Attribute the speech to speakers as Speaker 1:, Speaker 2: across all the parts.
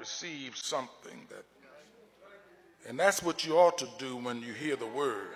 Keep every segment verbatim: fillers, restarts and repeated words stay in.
Speaker 1: receive something that, and that's what you ought to do when you hear the word.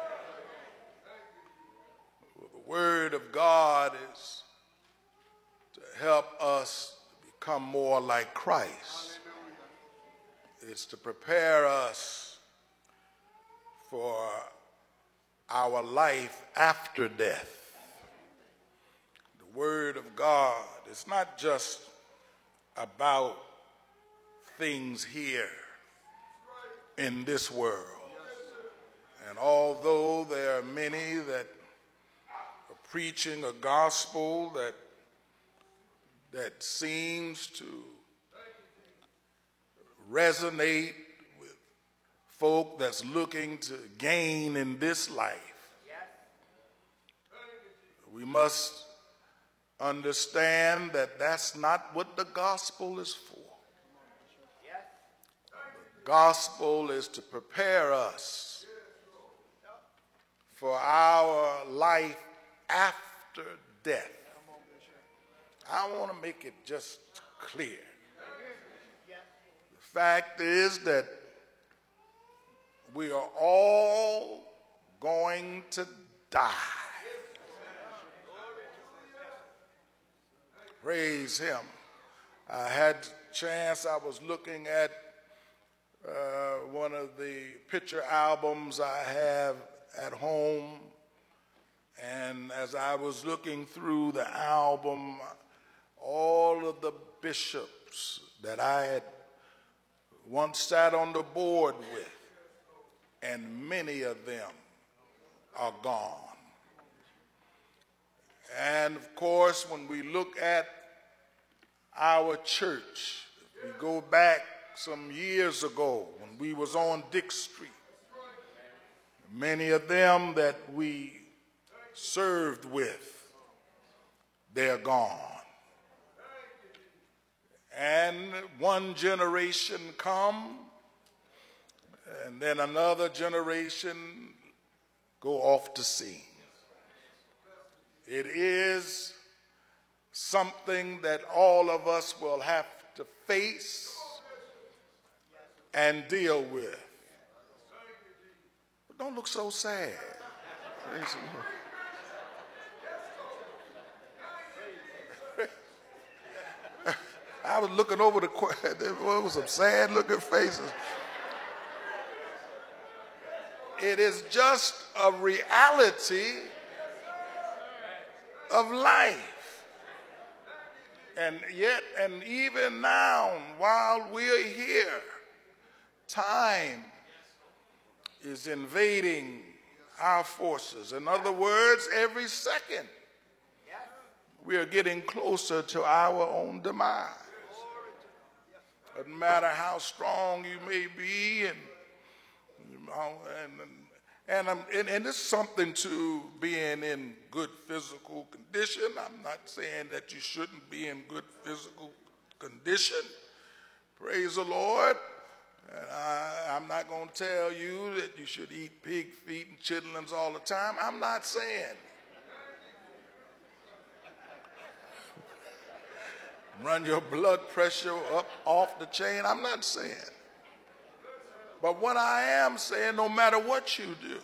Speaker 1: The word of God is to help us become more like Christ. It's to prepare us for our life after death. The word of God is not just about things here in this world. And although there are many that are preaching a gospel that that seems to resonate with folk that's looking to gain in this life, we must understand that that's not what the gospel is for. The gospel is to prepare us for our life after death. I want to make it just clear. The fact is that we are all going to die. Praise him. I had a chance, I was looking at uh, one of the picture albums I have at home, and as I was looking through the album, all of the bishops that I had once sat on the board with, and many of them are gone. And of course, when we look at our church, we go back some years ago when we was on Dick Street, many of them that we served with, they're gone. And one generation come, and then another generation go off to sea. It is something that all of us will have to face and deal with. But don't look so sad. Praise the Lord. I was looking over the choir. There was some sad looking faces. It is just a reality of life. And yet, and even now, while we're here, time is invading our forces. In other words, every second, we are getting closer to our own demise. Doesn't matter how strong you may be, and and and, and, and, and it's something to being in good physical condition. I'm not saying that you shouldn't be in good physical condition. Praise the Lord. And I, I'm not going to tell you that you should eat pig feet and chitlins all the time. I'm not saying. Run your blood pressure up off the chain. I'm not saying. But what I am saying, no matter what you do,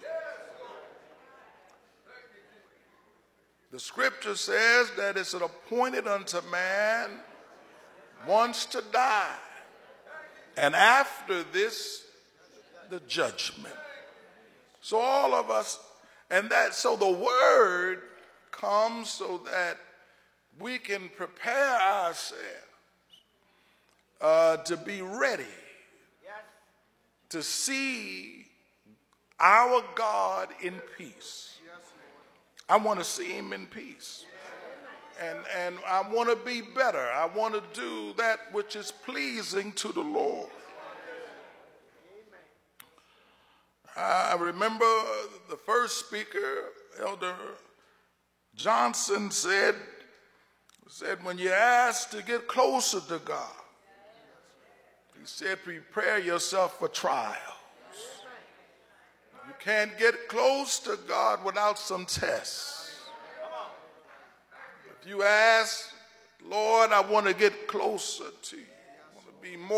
Speaker 1: the scripture says that it's appointed unto man once to die, and after this, the judgment. So all of us, and that, so the word comes so that we can prepare ourselves uh, to be ready to see our God in peace. I want to see him in peace. And, and I want to be better. I want to do that which is pleasing to the Lord. I remember the first speaker, Elder Johnson, said, said when you ask to get closer to God, he said, prepare yourself for trials. You can't get close to God without some tests. If you ask, Lord, I want to get closer to you, I want to be more